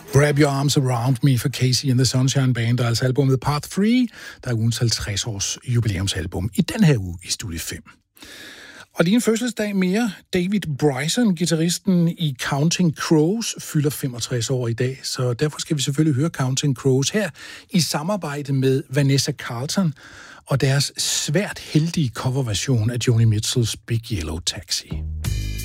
Wrap Your Arms Around Me for Casey and the Sunshine Band, der er altså albumet Part 3, der er ugens 50-års jubilæumsalbum i den her uge i Studie 5. Og lige en fødselsdag mere. David Bryson, guitaristen i Counting Crows, fylder 65 år i dag, så derfor skal vi selvfølgelig høre Counting Crows her i samarbejde med Vanessa Carlton og deres svært heldige coverversion af Joni Mitchells Big Yellow Taxi.